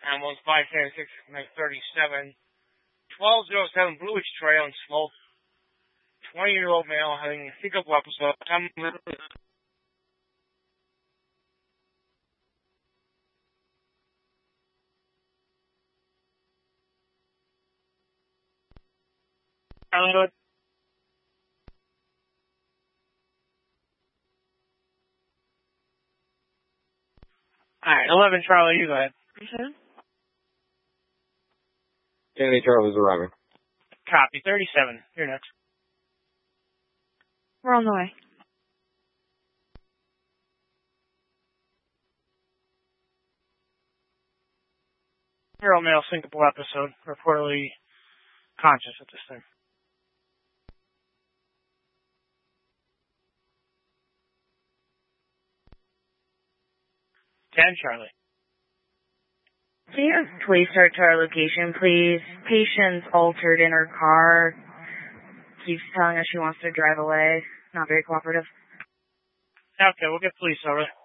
Animals 576, 37. 1207 Blue Ridge Trail in Slope. 20-year-old male having a hiccup episode. Alright, 11 Charlie, you go ahead. Kennedy Charlie's arriving. Copy. 37. You're next. We're on the way. Hero male syncopal episode. Reportedly conscious at this time. 10 Charlie. Can you please start to our location, please? Patient's altered in her car. Keeps telling us she wants to drive away. Not very cooperative. Okay, we'll get police over.